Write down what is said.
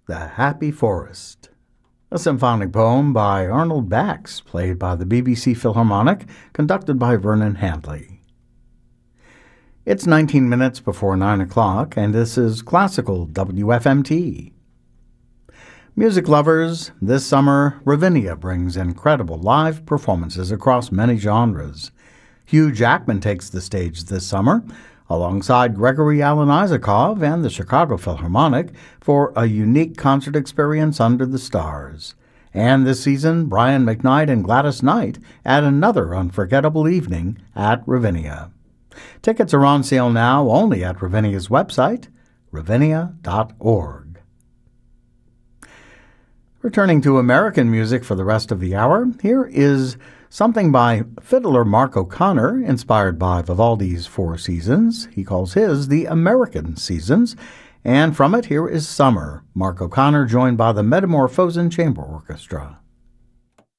The Happy Forest, a symphonic poem by Arnold Bax, played by the BBC Philharmonic, conducted by Vernon Handley. It's 19 minutes before 9 o'clock, and this is Classical WFMT. Music lovers, this summer, Ravinia brings incredible live performances across many genres. Hugh Jackman takes the stage this summer, alongside Gregory Alan Isakov and the Chicago Philharmonic, for a unique concert experience under the stars. And this season, Brian McKnight and Gladys Knight add another unforgettable evening at Ravinia. Tickets are on sale now only at Ravinia's website, ravinia.org. Returning to American music for the rest of the hour, here is something by fiddler Mark O'Connor, inspired by Vivaldi's Four Seasons. He calls his the American Seasons. And from it, here is Summer, Mark O'Connor joined by the Metamorphosen Chamber Orchestra.